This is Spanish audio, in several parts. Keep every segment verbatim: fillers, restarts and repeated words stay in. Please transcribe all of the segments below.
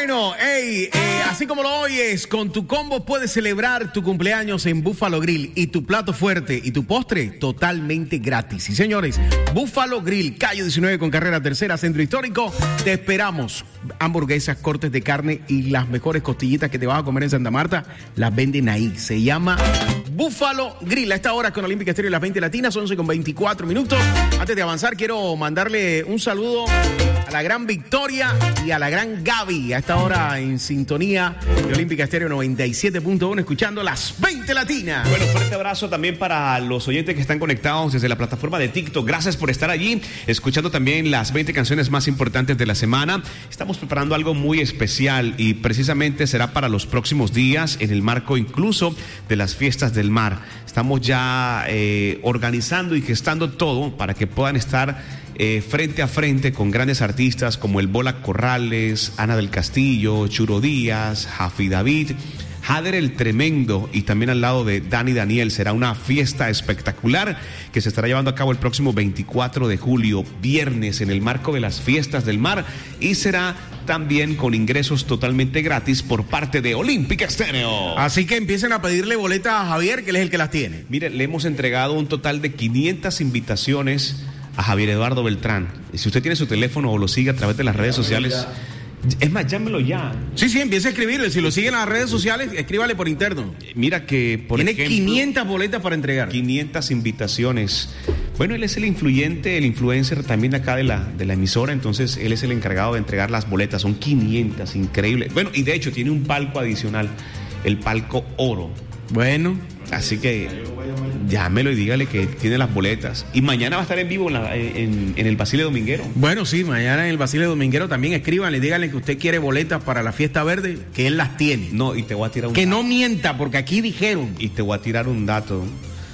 Bueno, hey, eh, así como lo oyes, con tu combo puedes celebrar tu cumpleaños en Buffalo Grill y tu plato fuerte y tu postre totalmente gratis. Y señores, Buffalo Grill, calle diecinueve con carrera tercera, Centro Histórico, te esperamos. Hamburguesas, cortes de carne y las mejores costillitas que te vas a comer en Santa Marta, las venden ahí. Se llama Buffalo Grill. A esta hora con Olímpica Estéreo y las veinte Latinas, once con veinticuatro minutos. Antes de avanzar, quiero mandarle un saludo a la gran Victoria y a la gran Gaby. A esta hora en sintonía de Olímpica Estéreo noventa y siete punto uno, escuchando las veinte Latinas. Bueno, fuerte abrazo también para los oyentes que están conectados desde la plataforma de TikTok. Gracias por estar allí, escuchando también las veinte canciones más importantes de la semana. Estamos preparando algo muy especial y precisamente será para los próximos días en el marco incluso de las fiestas del mar. Estamos ya eh, organizando y gestando todo para que puedan estar Eh, frente a frente con grandes artistas como el Bola Corrales, Ana del Castillo, Churo Díaz, Jafi David, Jader el Tremendo y también al lado de Dani Daniel. Será una fiesta espectacular que se estará llevando a cabo el próximo veinticuatro de julio, viernes, en el marco de las fiestas del mar, y será también con ingresos totalmente gratis por parte de Olímpica Estéreo. Así que empiecen a pedirle boletas a Javier, que él es el que las tiene. Mire, le hemos entregado un total de quinientas invitaciones a Javier Eduardo Beltrán. Y si usted tiene su teléfono o lo sigue a través de las redes sociales, es más, llámelo ya. Sí, sí, empiece a escribirle. Si lo sigue en las redes sociales, escríbale por interno. Mira que, por tiene ejemplo, quinientas boletas para entregar. quinientas invitaciones. Bueno, él es el influyente, el influencer también acá de la, de la emisora, entonces él es el encargado de entregar las boletas. Son quinientas, increíble. Bueno, y de hecho tiene un palco adicional, el palco oro. Bueno, así que llámelo y dígale que tiene las boletas. Y mañana va a estar en vivo en, la, en, en el Basile Dominguero. Bueno, sí, mañana en el Basile Dominguero también escríbanle, díganle que usted quiere boletas para la fiesta verde, que él las tiene. No, y te voy a tirar un Que dato. no mienta, porque aquí dijeron. Y te voy a tirar un dato.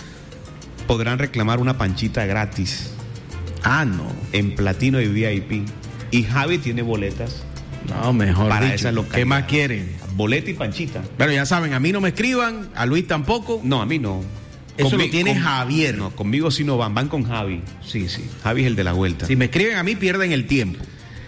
Podrán reclamar una panchita gratis. Ah, no. En platino y V I P. Y Javi tiene boletas. No, mejor para dicho. esa localidad. ¿Qué más quieren? Boleta y panchita. Bueno, ya saben, a mí no me escriban, a Luis tampoco. No, a mí no. Eso Conmi- lo tiene con- Javier. No, conmigo sí no van, van con Javi. Sí, sí. Javi es el de la vuelta. Si me escriben a mí, pierden el tiempo.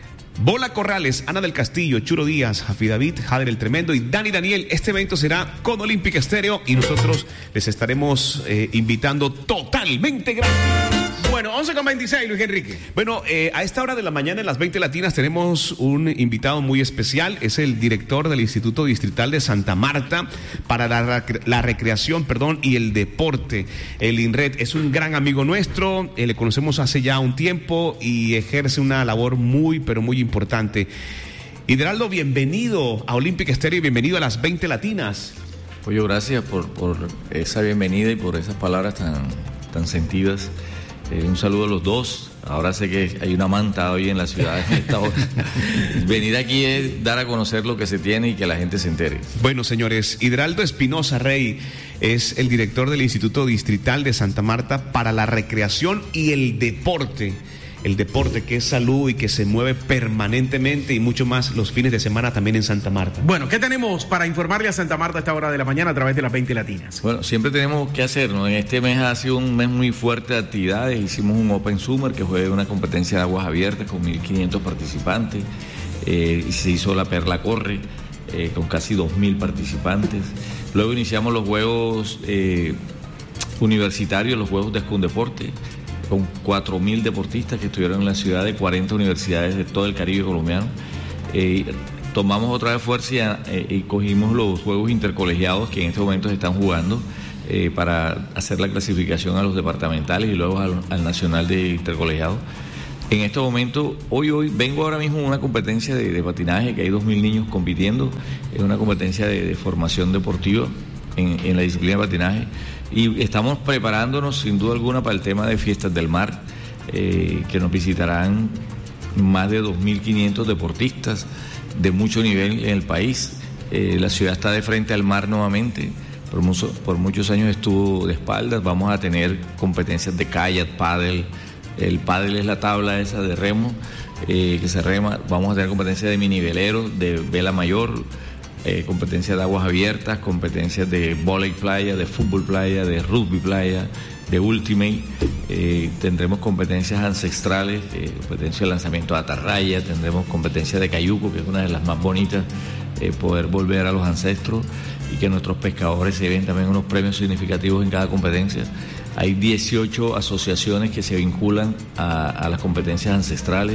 Bola Corrales, Ana del Castillo, Churo Díaz, Jafi David, Jader el Tremendo y Dani Daniel. Este evento será con Olímpica Estéreo y nosotros les estaremos eh, invitando totalmente gratis. Bueno, once con veintiséis, Luis Enrique. Bueno, eh, a esta hora de la mañana en las veinte Latinas tenemos un invitado muy especial. Es el director del Instituto Distrital de Santa Marta para la, la recreación, perdón, y el deporte, el INRED. Es un gran amigo nuestro, eh, le conocemos hace ya un tiempo y ejerce una labor muy, pero muy importante. Hidraldo, bienvenido a Olímpica Estéreo y bienvenido a las veinte Latinas. Pollo, gracias por, por esa bienvenida y por esas palabras tan, tan sentidas. Eh, un saludo a los dos. Ahora sé que hay una manta hoy en la ciudad en esta hora. Venir aquí es dar a conocer lo que se tiene y que la gente se entere. Bueno, señores, Hidraldo Espinosa Rey es el director del Instituto Distrital de Santa Marta para la recreación y el deporte. El deporte que es salud y que se mueve permanentemente y mucho más los fines de semana también en Santa Marta. Bueno, ¿qué tenemos para informarle a Santa Marta a esta hora de la mañana a través de las veinte Latinas? Bueno, siempre tenemos que hacer, ¿no? En este mes ha sido un mes muy fuerte de actividades. Hicimos un Open Summer que fue una competencia de aguas abiertas con mil quinientos participantes. Eh, y se hizo la Perla Corre eh, con casi dos mil participantes. Luego iniciamos los Juegos eh, Universitarios, los Juegos de Escundeporte, con cuatro mil deportistas que estuvieron en la ciudad de cuarenta universidades de todo el Caribe colombiano. Eh, tomamos otra vez fuerza y, eh, y cogimos los juegos intercolegiados que en este momento se están jugando eh, para hacer la clasificación a los departamentales y luego al, al nacional de intercolegiados. En este momento, hoy, hoy, vengo ahora mismo a una competencia de, de patinaje, que hay dos mil niños compitiendo, es una competencia de, de formación deportiva en, en la disciplina de patinaje. Y estamos preparándonos sin duda alguna para el tema de fiestas del mar, eh, que nos visitarán más de dos mil quinientos deportistas de mucho nivel en el país. Eh, la ciudad está de frente al mar nuevamente, por, mucho, por muchos años estuvo de espaldas. Vamos a tener competencias de kayak, paddle. El paddle es la tabla esa de remo eh, que se rema. Vamos a tener competencias de miniveleros, de vela mayor, Eh, competencias de aguas abiertas, competencias de vóley playa, de fútbol playa, de rugby playa, de Ultimate, eh, tendremos competencias ancestrales, eh, competencia de lanzamiento de atarraya, tendremos competencia de cayuco, que es una de las más bonitas, eh, poder volver a los ancestros y que nuestros pescadores se lleven también unos premios significativos en cada competencia. Hay dieciocho asociaciones que se vinculan a, a las competencias ancestrales.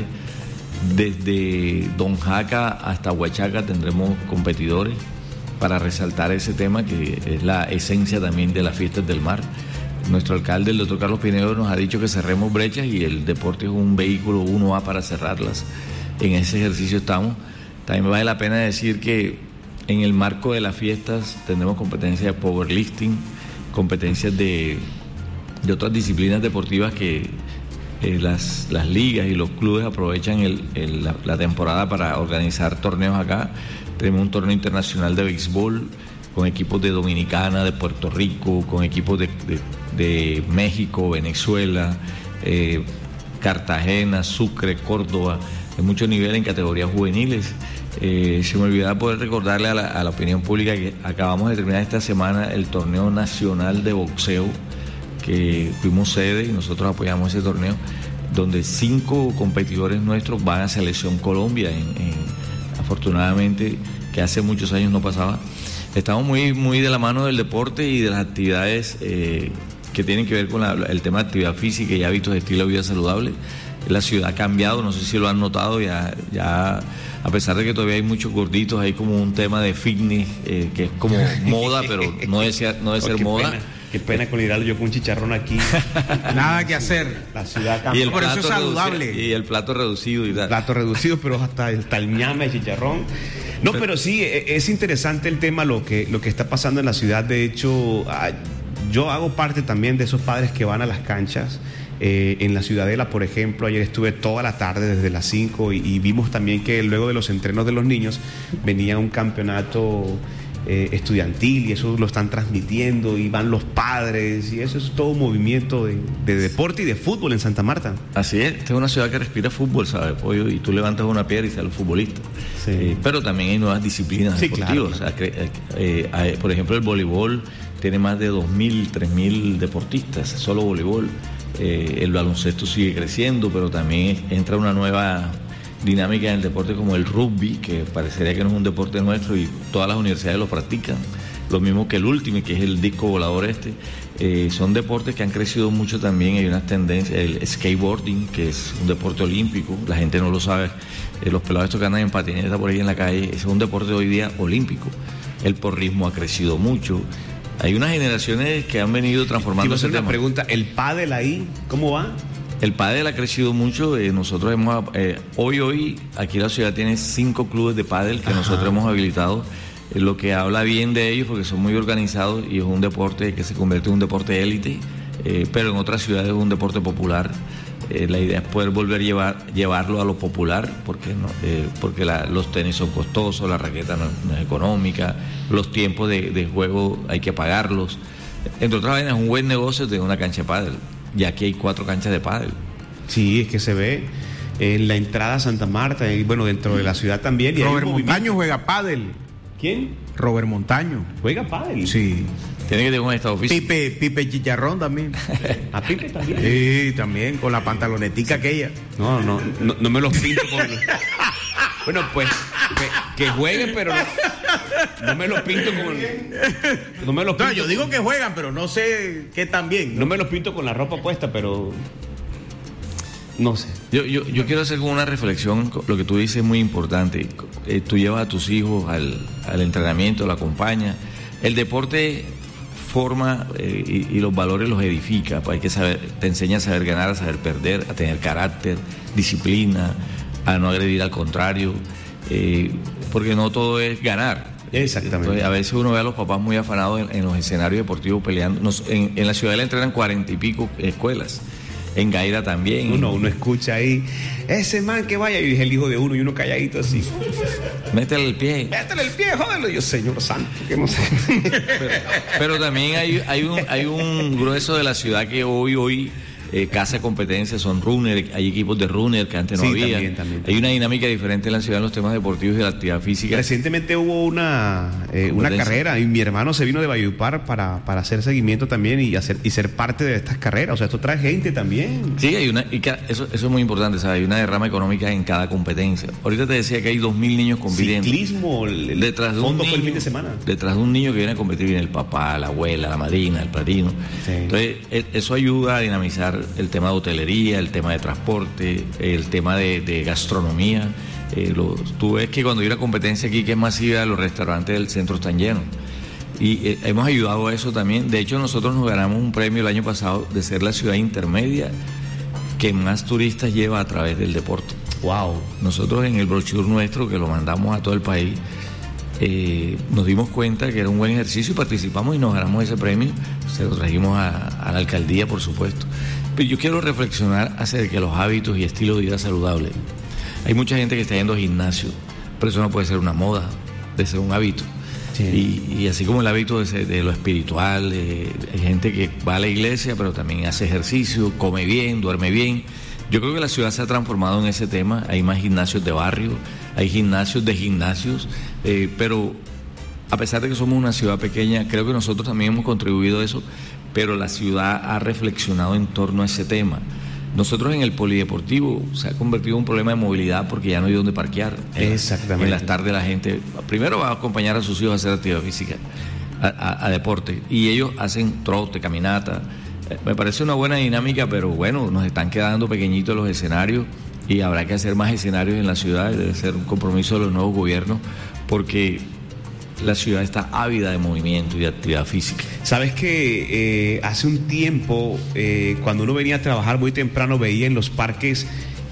Desde Don Jaca hasta Huachaca tendremos competidores para resaltar ese tema que es la esencia también de las fiestas del mar. Nuestro alcalde, el doctor Carlos Pinedo, nos ha dicho que cerremos brechas y el deporte es un vehículo uno A para cerrarlas. En ese ejercicio estamos. También vale la pena decir que en el marco de las fiestas tendremos competencias de powerlifting, competencias de, de otras disciplinas deportivas que eh, las, las ligas y los clubes aprovechan el, el, la, la temporada para organizar torneos acá. Tenemos un torneo internacional de béisbol con equipos de Dominicana, de Puerto Rico, con equipos de, de, de México, Venezuela, eh, Cartagena, Sucre, Córdoba, de mucho nivel en categorías juveniles. Eh, se me olvidaba poder recordarle a la, a la opinión pública que acabamos de terminar esta semana el torneo nacional de boxeo, que fuimos sede y nosotros apoyamos ese torneo, donde cinco competidores nuestros van a Selección Colombia, en, en, afortunadamente, que hace muchos años no pasaba. Estamos muy, muy de la mano del deporte y de las actividades eh, que tienen que ver con la, el tema de actividad física y hábitos de estilo de vida saludable. La ciudad ha cambiado, no sé si lo han notado, ya, ya a pesar de que todavía hay muchos gorditos, hay como un tema de fitness eh, que es como moda, pero no de ser, no de ser oh, qué moda. Pena, qué pena con ir yo con un chicharrón aquí. Nada que hacer. La ciudad y el Por eso es saludable. Reducido, y el plato reducido y tal. Plato reducido, pero hasta el, hasta el ñame de chicharrón. No, pero, pero sí, es interesante el tema, lo que, lo que está pasando en la ciudad. De hecho, yo hago parte también de esos padres que van a las canchas. Eh, en la Ciudadela, por ejemplo, ayer estuve toda la tarde desde las cinco y, y vimos también que luego de los entrenos de los niños venía un campeonato eh, estudiantil y eso lo están transmitiendo y van los padres y eso es todo un movimiento de, de deporte y de fútbol en Santa Marta. Así es, esta es una ciudad que respira fútbol, ¿sabes, Pollo? Y tú levantas una piedra y sales futbolista. Sí. Eh, pero también hay nuevas disciplinas sí, deportivas. Claro. O sea, que, eh, eh, por ejemplo, el voleibol tiene más de dos mil, tres mil deportistas, solo voleibol. Eh, el baloncesto sigue creciendo, pero también entra una nueva dinámica en el deporte como el rugby, que parecería que no es un deporte nuestro y todas las universidades lo practican. Lo mismo que el último, que es el disco volador este. Eh, son deportes que han crecido mucho también. Hay unas tendencias, el skateboarding, que es un deporte olímpico, la gente no lo sabe. Eh, los pelados estos que andan en patineta por ahí en la calle, es un deporte hoy día olímpico. El porrismo ha crecido mucho. Hay unas generaciones que han venido transformando ese tema. Una pregunta, ¿el pádel ahí cómo va? El pádel ha crecido mucho. Eh, nosotros hemos eh, hoy hoy aquí la ciudad tiene cinco clubes de pádel que Ajá. nosotros hemos habilitado. Eh, lo que habla bien de ellos porque son muy organizados y es un deporte que se convierte en un deporte élite, eh, pero en otras ciudades es un deporte popular. Eh, la idea es poder volver a llevar, llevarlo a lo popular, porque, no, eh, porque la, los tenis son costosos, la raqueta no, no es económica, los tiempos de, de juego hay que pagarlos. Entre otras vainas, es un buen negocio tener una cancha de pádel, ya aquí hay cuatro canchas de pádel. Sí, es que se ve en la entrada a Santa Marta y bueno, dentro de la ciudad también. Y Robert Montaño juega pádel. ¿Quién? Robert Montaño. ¿Juega pádel? Sí. Tiene que tener un estado físico. Pipe, Pipe Chicharrón también. ¿A Pipe también? Sí, también, con la pantalonetica aquella. No, no, no, no me los pinto con... Bueno, pues, que, que jueguen, pero no, no me los pinto con... No, me los pinto no, yo digo que juegan, pero no sé qué tan bien. ¿no? no me los pinto con la ropa puesta, pero... No sé. Yo, yo, yo quiero hacer como una reflexión. Lo que tú dices es muy importante. Eh, tú llevas a tus hijos al, al entrenamiento, lo acompañas. El deporte forma eh, y, y los valores los edifica. Pues hay que saber, te enseña a saber ganar, a saber perder, a tener carácter, disciplina, a no agredir al contrario, eh, porque no todo es ganar. Exactamente. Entonces, a veces uno ve a los papás muy afanados en, en los escenarios deportivos peleando. Nos, en, en la ciudad le entrenan cuarenta y pico escuelas. En Gaira también. Uno, uno escucha ahí, ese man que vaya, y es el hijo de uno, y uno calladito así. Métele el pie. Métele el pie, jódelo. Yo, Señor Santo, que no sé. Pero, pero también hay, hay, un, hay un grueso de la ciudad que hoy, hoy eh, casa competencia, son runner, hay equipos de runner que antes no Sí, había. también, también, también. Hay una dinámica diferente en la ciudad en los temas deportivos y de la actividad física. Recientemente hubo una, eh, una carrera y mi hermano se vino de Valledupar para, para hacer seguimiento también y hacer y ser parte de estas carreras. O sea, esto trae gente también. Sí, hay una, y que eso, eso es muy importante, ¿sabes? Hay una derrama económica en cada competencia. Ahorita te decía que hay dos mil niños compitiendo. Ciclismo, el, el detrás de un fondo niño, fue el fin de semana. Detrás de un niño que viene a competir viene el papá, la abuela, la madrina, el padrino. Sí. Entonces, eso ayuda a dinamizar el tema de hotelería, el tema de transporte, el tema de, de gastronomía. Eh, lo, tú ves que cuando hay una competencia aquí que es masiva, los restaurantes del centro están llenos. Y eh, hemos ayudado a eso también. De hecho, nosotros nos ganamos un premio el año pasado de ser la ciudad intermedia que más turistas lleva a través del deporte. Wow. Nosotros en el brochure nuestro, que lo mandamos a todo el país, eh, nos dimos cuenta que era un buen ejercicio y participamos y nos ganamos ese premio. Se lo trajimos a, a la alcaldía, por supuesto. Pero yo quiero reflexionar acerca de los hábitos y estilos de vida saludable. Hay mucha gente que está yendo al gimnasio, pero eso no puede ser una moda, debe ser un hábito. Sí. Y, y así como el hábito de, de lo espiritual, eh, hay gente que va a la iglesia, pero también hace ejercicio, come bien, duerme bien. Yo creo que la ciudad se ha transformado en ese tema. Hay más gimnasios de barrio, hay gimnasios de gimnasios, eh, pero a pesar de que somos una ciudad pequeña, creo que nosotros también hemos contribuido a eso, pero la ciudad ha reflexionado en torno a ese tema. Nosotros en el polideportivo se ha convertido en un problema de movilidad porque ya no hay donde parquear. Exactamente. En las tardes la gente primero va a acompañar a sus hijos a hacer actividad física, a, a, a deporte, y ellos hacen trote, caminata. Eh, me parece una buena dinámica, pero bueno, nos están quedando pequeñitos los escenarios y habrá que hacer más escenarios en la ciudad. Debe ser un compromiso de los nuevos gobiernos porque la ciudad está ávida de movimiento y de actividad física. Sabes que eh, hace un tiempo, eh, cuando uno venía a trabajar muy temprano, veía en los parques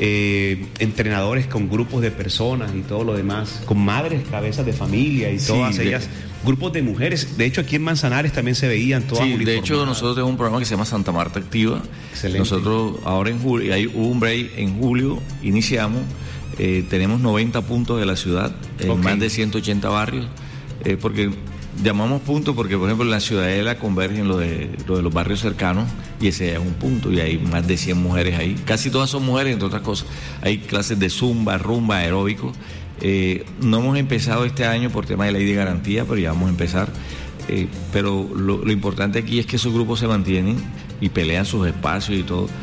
eh, entrenadores con grupos de personas y todo lo demás, con madres, cabezas de familia y todas sí, ellas, de, grupos de mujeres. De hecho, aquí en Manzanares también se veían todas. Sí, de hecho, nosotros tenemos un programa que se llama Santa Marta Activa. Excelente. Nosotros ahora en julio, hay un break en julio, iniciamos, eh, tenemos noventa puntos de la ciudad, en okay. más de ciento ochenta barrios. Eh, porque llamamos puntos porque, por ejemplo, en la Ciudadela convergen lo de, lo de los barrios cercanos y ese es un punto y hay más de cien mujeres ahí. Casi todas son mujeres, entre otras cosas. Hay clases de zumba, rumba, aeróbico. Eh, no hemos empezado este año por tema de ley de garantía, pero ya vamos a empezar. Eh, pero lo, lo importante aquí es que esos grupos se mantienen y pelean sus espacios y todo.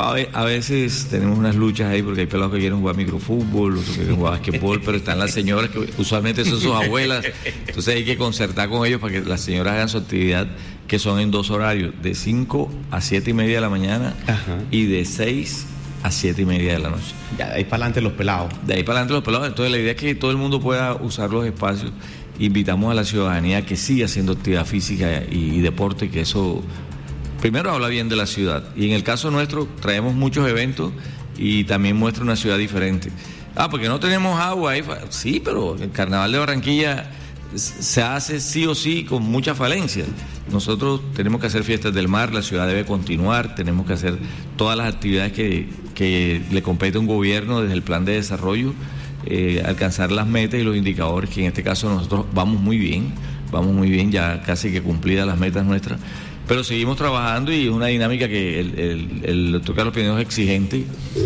A veces tenemos unas luchas ahí porque hay pelados que quieren jugar microfútbol, otros que quieren jugar basquetbol, pero están las señoras que usualmente son sus abuelas, entonces hay que concertar con ellos para que las señoras hagan su actividad, que son en dos horarios, de cinco a siete y media de la mañana. Ajá. Y de seis a siete y media de la noche. Ya, de ahí para adelante los pelados. De ahí para adelante los pelados, entonces la idea es que todo el mundo pueda usar los espacios. Invitamos a la ciudadanía que siga haciendo actividad física y, y deporte, que eso primero habla bien de la ciudad, y en el caso nuestro traemos muchos eventos y también muestra una ciudad diferente. Ah, porque no tenemos agua ahí. Sí, pero el Carnaval de Barranquilla se hace sí o sí con mucha falencia. Nosotros tenemos que hacer fiestas del mar, la ciudad debe continuar, tenemos que hacer todas las actividades que, que le compete a un gobierno desde el plan de desarrollo, eh, alcanzar las metas y los indicadores, que en este caso nosotros vamos muy bien, vamos muy bien, ya casi que cumplidas las metas nuestras. Pero seguimos trabajando y es una dinámica que el, el, el doctor Carlos Pinedo es exigente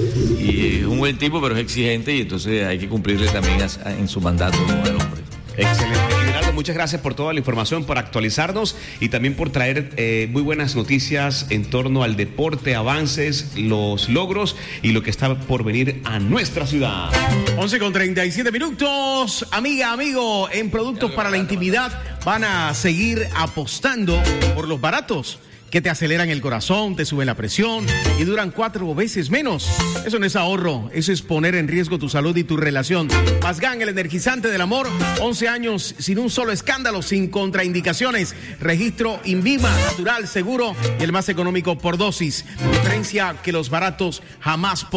y es un buen tipo, pero es exigente y entonces hay que cumplirle también a, a, en su mandato como el hombre. Excelente. Gerardo, muchas gracias por toda la información, por actualizarnos y también por traer eh, muy buenas noticias en torno al deporte, avances, los logros y lo que está por venir a nuestra ciudad. once con treinta y siete minutos. Amiga, amigo, en productos para la intimidad van a seguir apostando por los baratos, que te aceleran el corazón, te suben la presión y duran cuatro veces menos. Eso no es ahorro, eso es poner en riesgo tu salud y tu relación. Pasgan, el energizante del amor, once años sin un solo escándalo, sin contraindicaciones. Registro INVIMA, natural, seguro y el más económico por dosis. Diferencia que los baratos jamás